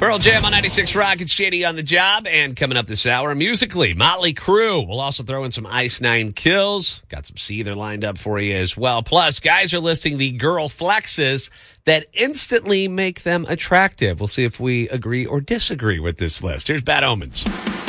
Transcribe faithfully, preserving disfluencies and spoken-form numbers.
Pearl Jam on ninety-six Rock. It's J D on the job. And coming up this hour, musically, Motley Crue. We'll also throw in some Ice Nine Kills. Got some Seether lined up for you as well. Plus, guys are listing the girl flexes that instantly make them attractive. We'll see if we agree or disagree with this list. Here's Bad Omens.